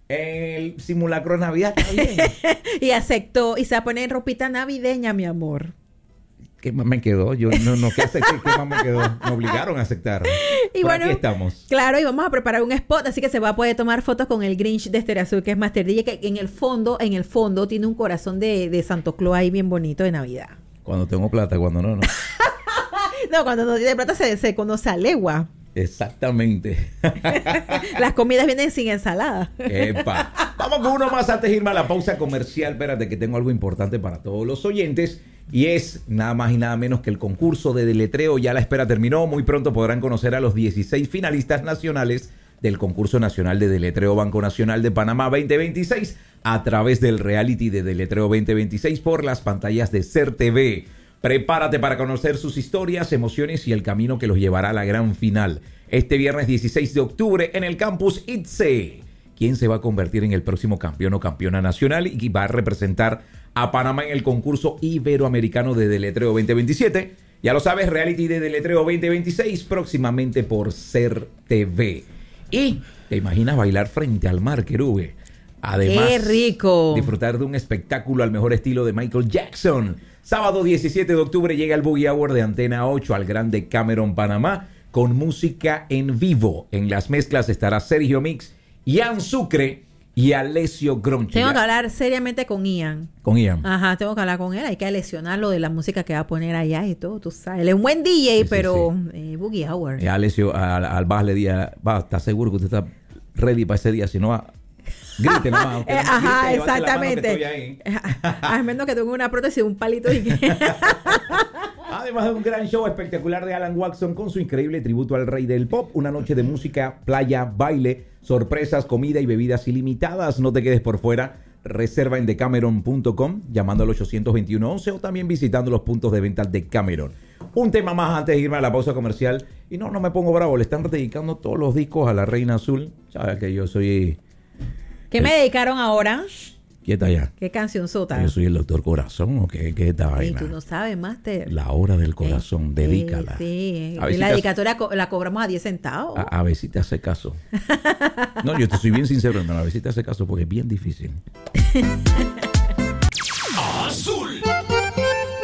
El simulacro de Navidad está bien. Y aceptó, y se va a poner ropita navideña, mi amor. ¿Qué más me quedó? Yo no ¿qué acepté? ¿Qué más me quedó? Me obligaron a aceptar. Y Por bueno, aquí estamos. Claro, y vamos a preparar un spot, así que se va a poder tomar fotos con el Grinch de Estéreo Azul, que es Master DJ, que en el fondo tiene un corazón de Santo Claus ahí bien bonito de Navidad. Cuando tengo plata, cuando no. No, cuando no tiene plata se conoce a legua. Exactamente. Las comidas vienen sin ensalada. Epa. Vamos con uno más antes de irme a la pausa comercial. Espérate que tengo algo importante para todos los oyentes. Y es nada más y nada menos que el concurso de deletreo. Ya la espera terminó. Muy pronto podrán conocer a los 16 finalistas nacionales del concurso nacional de deletreo Banco Nacional de Panamá 2026 a través del reality de deletreo 2026 por las pantallas de SER TV. Prepárate para conocer sus historias, emociones y el camino que los llevará a la gran final. Este viernes 16 de octubre en el campus ITSE. ¿Quién se va a convertir en el próximo campeón o campeona nacional y va a representar a Panamá en el concurso iberoamericano de deletreo 2027? Ya lo sabes, reality de deletreo 2026 próximamente por SER TV. Y te imaginas bailar frente al mar, Querube. Además, ¡qué rico! Disfrutar de un espectáculo al mejor estilo de Michael Jackson. Sábado 17 de octubre llega el Boogie Hour de Antena 8 al Grande Cameron, Panamá, con música en vivo. En las mezclas estará Sergio Mix, Ian Sucre y Alessio Gronchi. Tengo que hablar seriamente con Ian. Con Ian. Ajá, tengo que hablar con él. Hay que lesionarlo de la música que va a poner allá y todo, tú sabes. Él es un buen DJ, Sí, pero sí. Boogie Hour. Alessio al Bas le día, ¿estás seguro que usted está ready para ese día? Si no, grite nomás. Ajá, grite, exactamente. Al menos que tenga una prótesis, un palito y que... Además de un gran show espectacular de Alan Watson con su increíble tributo al rey del pop, una noche de música, playa, baile, sorpresas, comida y bebidas ilimitadas. No te quedes por fuera. Reserva en decameron.com llamando al 821-11 o también visitando los puntos de venta de Cameron. Un tema más antes de irme a la pausa comercial. Y no me pongo bravo, le están dedicando todos los discos a la Reina Azul. Sabes que yo soy... ¿Qué me dedicaron ahora? Quieta ya. ¿Qué canción sota? Yo soy el doctor Corazón o qué esta Y vaina. tú no sabes, Master. La hora del corazón, dedícala. Sí, A ver y si la te dedicatoria la cobramos a 10 centavos. a ver si te hace caso. No, yo te soy bien sincero, hermano. A ver si te hace caso porque es bien difícil.